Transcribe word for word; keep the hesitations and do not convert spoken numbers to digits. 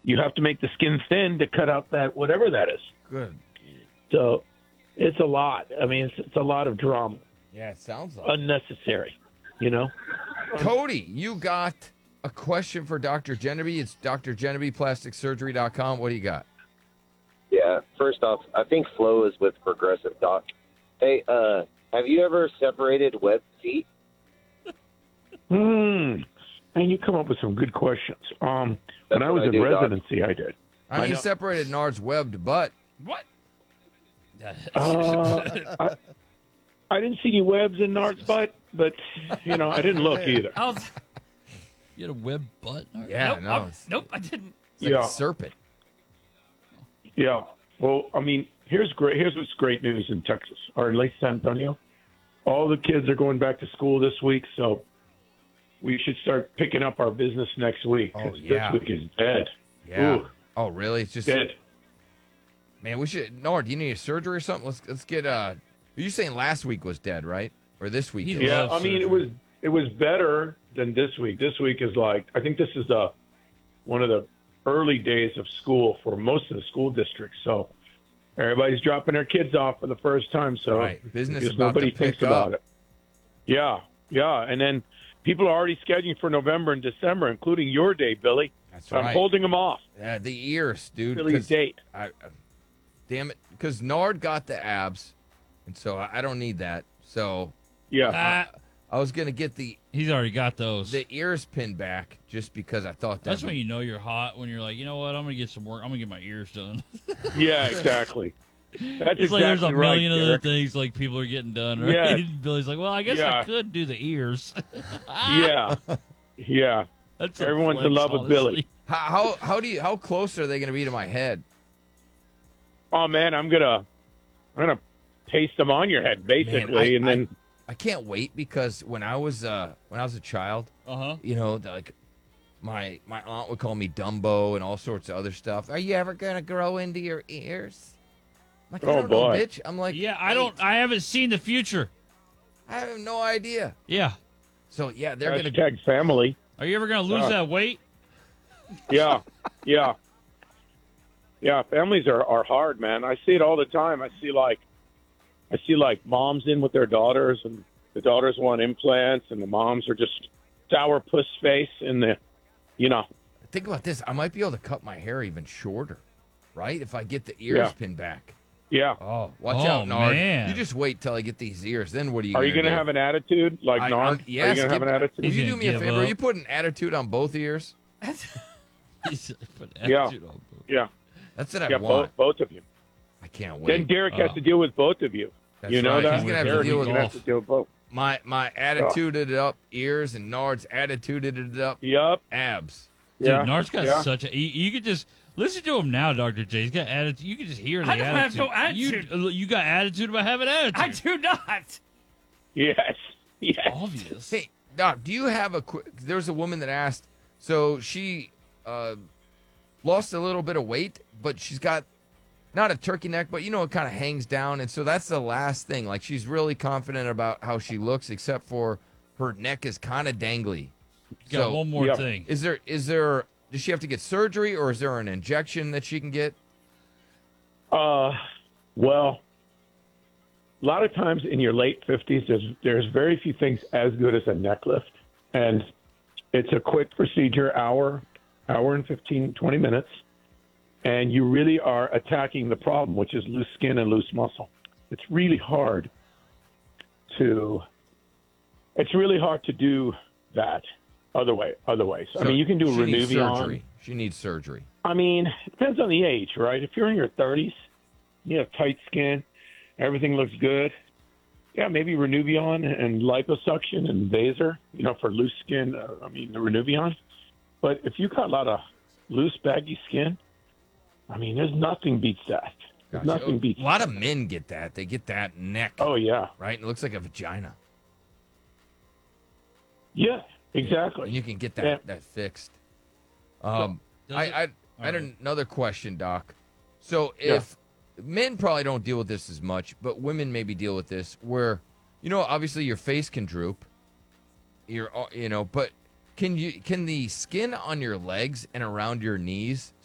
you have to make the skin thin to cut out that whatever that is. Good. So it's a lot. I mean, it's, it's a lot of drama. Yeah, it sounds like unnecessary. You know, Cody, you got a question for Doctor Genevieve. It's D R Genevieve Plastic Surgery dot com. What do you got? Yeah, first off, I think Flo is with Progressive Doc. Hey, uh, have you ever separated webbed feet? Hmm. And you come up with some good questions. Um, That's when I was what I in do, Doc. residency, I did. I mean, know. separated Nard's webbed butt. What? Uh, I, I didn't see any webs in Nart's butt, but you know, I didn't look either. I was, You had a web butt? Yeah, nope, no. I, It's, nope, I didn't. it's like Yeah. a serpent. Yeah. Well, I mean, here's great. Here's what's great news in Texas, or at least San Antonio. All the kids are going back to school this week, so we should start picking up our business next week. 'cause Oh, yeah. This week is dead. Yeah. Ooh, Oh, really? It's just dead. man. We should. Nard, do you need a surgery or something? Let's let's get. Uh, you saying last week was dead, right? Or this week? He is? Yeah, loves I mean, it surgery. was it was better than this week. This week is like I think this is the one of the early days of school for most of the school districts. So everybody's dropping their kids off for the first time. So Right. Business because about to nobody pick thinks up. about it. Yeah, yeah, and then people are already scheduling for November and December, including your day, Billy. That's I'm right. holding them off. Uh, the ears, dude. Billy's 'cause date. I, I, damn it, because Nard got the abs, and so I, I don't need that. So Yeah. Ah, I was gonna get the He's already got those. the ears pinned back just because I thought that. That's when you know you're hot, when you're like, you know what, I'm going to get some work. I'm going to get my ears done. yeah, exactly. That's It's like there's a exactly right, million other Derek. things like people are getting done, right? Yes. Billy's like, well, I guess Yeah. I could do the ears. Yeah, yeah. That's a Everyone's in flex, love with Billy. honestly. How, how how do you how close are they gonna be to my head? Oh man, I'm gonna, I'm gonna paste them on your head basically, Man, I- and then I can't wait because when I was uh when I was a child, Uh-huh. you know, the, like my my aunt would call me Dumbo and all sorts of other stuff. Are you ever gonna grow into your ears? I'm like, I Oh, don't know, boy. bitch. I'm like, Yeah, I don't, "Wait, I haven't seen the future. I have no idea. Yeah. So yeah, they're gonna. hashtag family. Are you ever going to lose Uh. that weight? Yeah, yeah, yeah. Families are, are hard, man. I see it all the time. I see like, I see like moms in with their daughters, and the daughters want implants, and the moms are just sour puss face, and the, you know, Think about this. I might be able to cut my hair even shorter, right? If I get the ears Yeah. pinned back. yeah. Oh, watch Oh, out, Nard. man. You just wait till I get these ears. Then what are you? Are gonna you gonna do? have an attitude like I- Nard? I'm- yes, Are you gonna have give- an attitude? Will you He's do gonna me a give favor? up. You put an attitude on both ears. He's put Yeah. attitude on both. Yeah, That's what I yeah. want. Both, both of you. I can't wait. Then Derek has Oh. to deal with both of you. That's you know right. that? He's gonna have to Derek deal is with gonna have to deal with both. my my attituded up ears and Nard's attituded up Yup. abs. Dude, Yeah. Nard's got yeah. such a. You, you could just listen to him now, Doctor J. He's got attitude. You can just hear the I don't have attitude. no attitude. You, you got attitude about having attitude. I do not. Yes. Yes. Obvious. Hey, Doc, do you have a quick? There was a woman that asked. So she uh, lost a little bit of weight, but she's got not a turkey neck, but you know it kind of hangs down, and so that's the last thing. Like she's really confident about how she looks, except for her neck is kind of dangly. Got So, one more yeah. thing. Is there is there does she have to get surgery or is there an injection that she can get? Uh, well, a lot of times in your late fifties, there's there's very few things as good as a neck lift, and it's a quick procedure, hour, hour and fifteen, twenty minutes, and you really are attacking the problem, which is loose skin and loose muscle. It's really hard to, it's really hard to do that other way, other ways. I So mean, you can do she needs Renuvion. surgery. She needs surgery. I mean, it depends on the age, right? If you're in your thirties, you have tight skin, everything looks good. Yeah, maybe Renuvion and liposuction and Vaser, you know, for loose skin. Uh, I mean, the Renuvion. But if you got a lot of loose, baggy skin, I mean, there's nothing beats that. There's Gotcha. nothing beats. A lot of men get that. They get that neck, Oh yeah, right? And it looks like a vagina. yeah, exactly. And you can get that Yeah. that fixed. Um, Does I it- I, I had Alright. another question, Doc. So Yeah. if men probably don't deal with this as much, but women maybe deal with this, where you know obviously your face can droop, your you know, but can you can the skin on your legs and around your knees